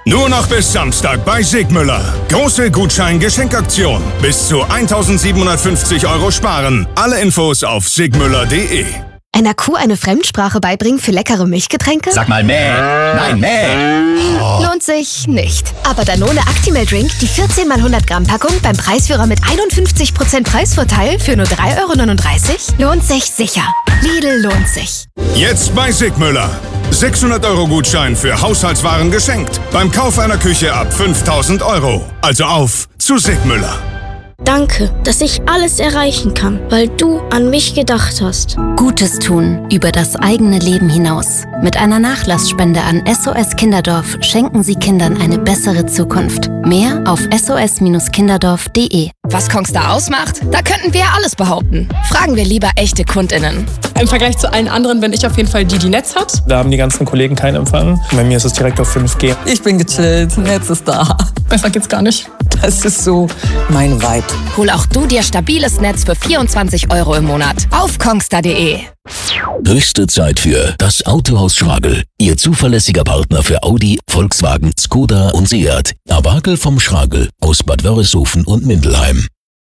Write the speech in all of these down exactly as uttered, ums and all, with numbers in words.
Nur noch bis Samstag bei Sigmüller. Große Gutschein-Geschenkaktion. Bis zu eintausendsiebenhundertfünfzig Euro sparen. Alle Infos auf sigmüller punkt de. Einer Kuh eine Fremdsprache beibringen für leckere Milchgetränke? Sag mal mäh. Nein, mäh. Oh. Lohnt sich nicht. Aber Danone Actimel Drink, die vierzehn mal hundert Gramm Packung beim Preisführer mit einundfünfzig Prozent Preisvorteil für nur drei Euro neununddreißig? Lohnt sich sicher. Lidl lohnt sich. Jetzt bei Sigmüller. sechshundert Euro Gutschein für Haushaltswaren geschenkt. Beim Kauf einer Küche ab fünftausend Euro. Also auf zu Sigmüller. Danke, dass ich alles erreichen kann, weil du an mich gedacht hast. Gutes tun über das eigene Leben hinaus. Mit einer Nachlassspende an S O S Kinderdorf schenken Sie Kindern eine bessere Zukunft. Mehr auf s o s kinderdorf punkt de. Was Kongstar ausmacht? Da könnten wir alles behaupten. Fragen wir lieber echte KundInnen. Im Vergleich zu allen anderen bin ich auf jeden Fall die, die Netz hat. Da haben die ganzen Kollegen keinen Empfang. Bei mir ist es direkt auf fünf G. Ich bin gechillt, Netz ist da. Besser geht's gar nicht. Das ist so mein Vibe. Hol auch du dir stabiles Netz für vierundzwanzig Euro im Monat auf kongstar punkt de. Höchste Zeit für das Autohaus Schragel. Ihr zuverlässiger Partner für Audi, Volkswagen, Skoda und Seat. Abakel vom Schragel aus Bad Wörishofen und Mindelheim.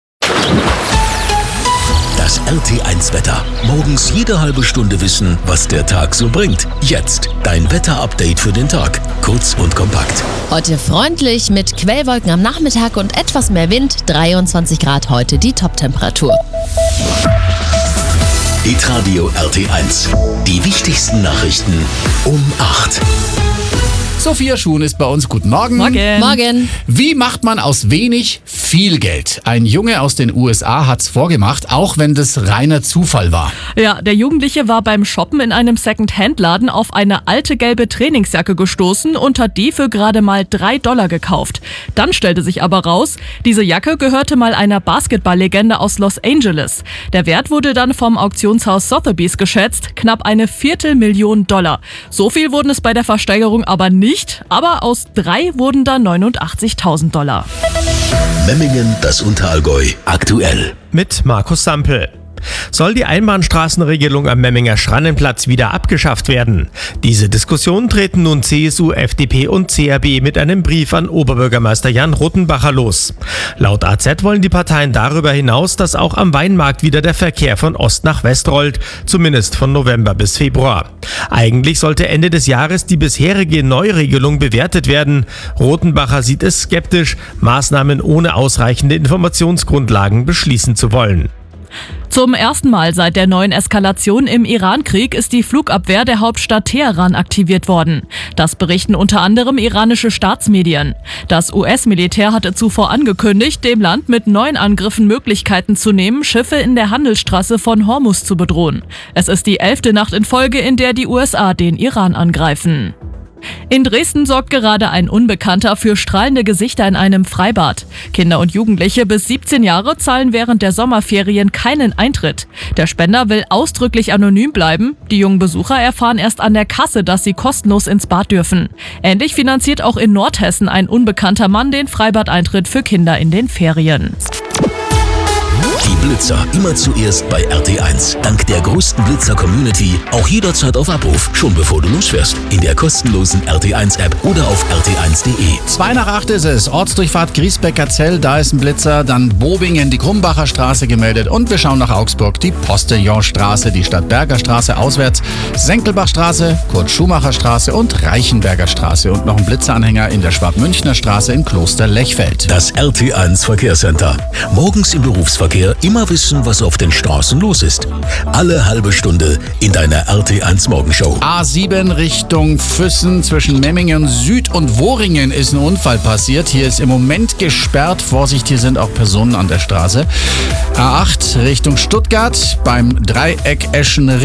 Das R T eins Wetter. Morgens jede halbe Stunde wissen, was der Tag so bringt. Jetzt dein Wetter-Update für den Tag. Kurz und kompakt. Heute freundlich mit Quellwolken am Nachmittag und etwas mehr Wind. dreiundzwanzig Grad heute die Top-Temperatur. Hitradio R T eins. Die wichtigsten Nachrichten um acht. Sophia Schuhn ist bei uns. Guten Morgen. Morgen. Morgen. Wie macht man aus wenig viel Geld? Ein Junge aus den U S A hat's vorgemacht, auch wenn das reiner Zufall war. Ja, der Jugendliche war beim Shoppen in einem Second-Hand-Laden auf eine alte gelbe Trainingsjacke gestoßen und hat die für gerade mal drei Dollar gekauft. Dann stellte sich aber raus, diese Jacke gehörte mal einer Basketball-Legende aus Los Angeles. Der Wert wurde dann vom Auktionshaus Sotheby's geschätzt, knapp eine Viertelmillion Dollar. So viel wurden es bei der Versteigerung aber nicht. Nicht, aber aus drei wurden dann neunundachtzigtausend Dollar. Memmingen, das Unterallgäu, aktuell. Mit Markus Sampel. Soll die Einbahnstraßenregelung am Memminger Schrannenplatz wieder abgeschafft werden? Diese Diskussion treten nun C S U, F D P und C R B mit einem Brief an Oberbürgermeister Jan Rothenbacher los. Laut A Z wollen die Parteien darüber hinaus, dass auch am Weinmarkt wieder der Verkehr von Ost nach West rollt, zumindest von November bis Februar. Eigentlich sollte Ende des Jahres die bisherige Neuregelung bewertet werden. Rothenbacher sieht es skeptisch, Maßnahmen ohne ausreichende Informationsgrundlagen beschließen zu wollen. Zum ersten Mal seit der neuen Eskalation im Iran-Krieg ist die Flugabwehr der Hauptstadt Teheran aktiviert worden. Das berichten unter anderem iranische Staatsmedien. Das U S-Militär hatte zuvor angekündigt, dem Land mit neuen Angriffen Möglichkeiten zu nehmen, Schiffe in der Handelsstraße von Hormuz zu bedrohen. Es ist die elfte Nacht in Folge, in der die U S A den Iran angreifen. In Dresden sorgt gerade ein Unbekannter für strahlende Gesichter in einem Freibad. Kinder und Jugendliche bis siebzehn Jahre zahlen während der Sommerferien keinen Eintritt. Der Spender will ausdrücklich anonym bleiben. Die jungen Besucher erfahren erst an der Kasse, dass sie kostenlos ins Bad dürfen. Ähnlich finanziert auch in Nordhessen ein unbekannter Mann den Freibadeintritt für Kinder in den Ferien. Die Blitzer immer zuerst bei R T eins. Dank der größten Blitzer-Community auch jederzeit auf Abruf, schon bevor du losfährst. In der kostenlosen R T eins App oder auf r t eins punkt de. Zwei nach acht ist es. Ortsdurchfahrt Griesbecker-Zell, da ist ein Blitzer. Dann Bobingen, die Krumbacher Straße gemeldet. Und wir schauen nach Augsburg, die Postillonstraße, die Stadtberger Straße auswärts, Senkelbachstraße, Kurt-Schumacher-Straße und Reichenberger Straße. Und noch ein Blitzeranhänger in der Schwab-Münchner Straße in Kloster-Lechfeld. Das R T eins Verkehrscenter. Morgens im Berufsverkehr immer wissen, was auf den Straßen los ist. Alle halbe Stunde in deiner R T eins Morgenshow. A sieben Richtung Füssen zwischen Memmingen Süd und Woringen ist ein Unfall passiert. Hier ist im Moment gesperrt. Vorsicht, hier sind auch Personen an der Straße. A acht Richtung Stuttgart beim Dreieck Eschen